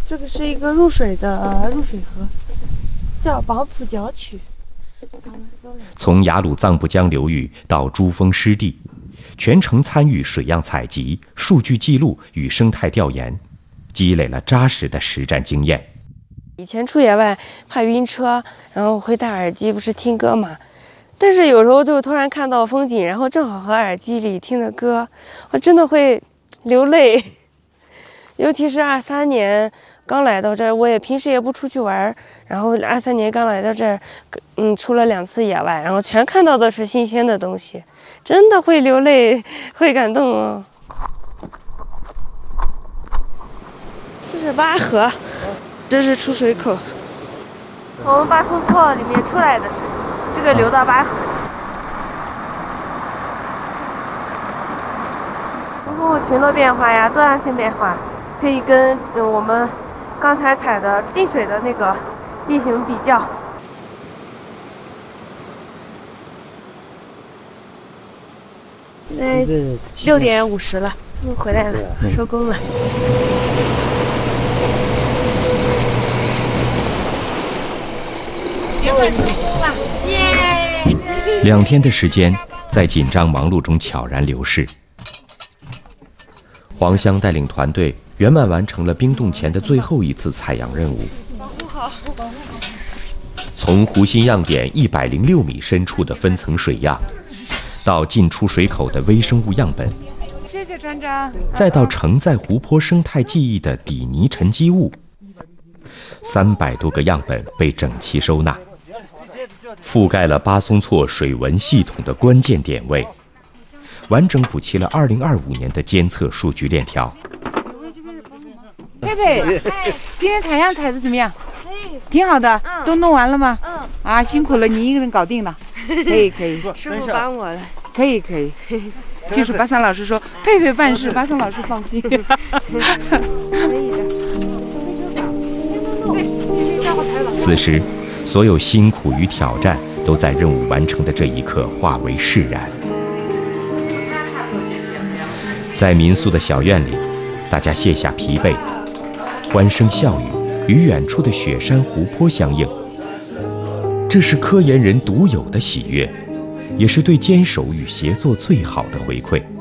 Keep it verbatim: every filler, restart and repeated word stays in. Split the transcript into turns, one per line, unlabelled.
这个是一个入水的入水河，叫王浦角曲。
从雅鲁藏布江流域到珠峰湿地，全程参与水样采集、数据记录与生态调研，积累了扎实的实战经验。
以前出野外怕晕车，然后会戴耳机，不是听歌嘛。但是有时候就突然看到风景，然后正好和耳机里听的歌，我真的会流泪。尤其是二三年刚来到这儿，我也平时也不出去玩，然后二三年刚来到这儿，嗯，出了两次野外，然后全看到的是新鲜的东西，真的会流泪，会感动哦。这是巴河，这是出水口，从巴松措里面出来的水，这个流到巴河去。如果群落变化呀、多样性变化，可以跟呃我们刚才采的进水的那个地形比较。现在六点五十了，他们回来了，收工了。别快收工了，耶！
两天的时间在紧张忙碌中悄然流逝。黄香带领团队圆满完成了冰冻前的最后一次采样任务。
保护好，保护好。
从湖心样点一百零六米深处的分层水样，到进出水口的微生物样本，
谢谢船长。
再到承载湖泊生态记忆的底泥沉积物，三百多个样本被整齐收纳，覆盖了巴松措水文系统的关键点位，完整补齐了二零二五年的监测数据链条。
佩佩，今天采样采的怎么样？挺好的，都弄完了吗？嗯。啊，辛苦了，你一个人搞定了。可以可以，
师傅帮我了。
可以可以，就是巴桑老师说佩佩办事，巴桑老师放心。可以的。
此时，所有辛苦与挑战都在任务完成的这一刻化为释然。在民宿的小院里，大家卸下疲惫，欢声笑语与远处的雪山湖泊相应。这是科研人独有的喜悦，也是对坚守与协作最好的回馈。